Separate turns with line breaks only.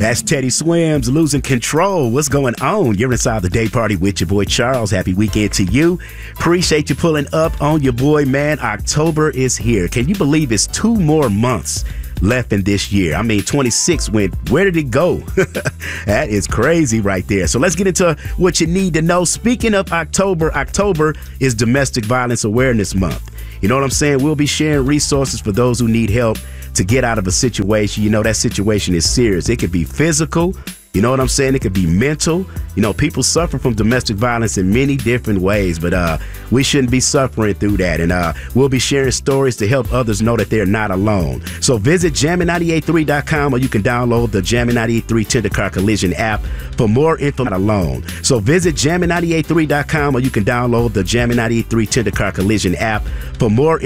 That's Teddy Swims, Losing Control. What's going on? You're inside the day party with your boy Charles. Happy weekend to you. Appreciate you pulling up on your boy, man. October is here. Can you believe it's 2 more months left in this year? I mean, 26 went, where did it go? That is crazy right there. So let's get into what you need to know. Speaking of October, October is Domestic Violence Awareness Month. You know what I'm saying? We'll be sharing resources for those who need help to get out of a situation. You know, that situation is serious. It could be physical. You know what I'm saying? It could be mental. You know, people suffer from domestic violence in many different ways, but we shouldn't be suffering through that. And we'll be sharing stories to help others know that they're not alone. So visit Jammin983.com, or you can download the Jammin 983 Tender Car Collision app for more info. Not alone. So visit Jammin983.com, or you can download the Jammin 983 Tender Car Collision app for more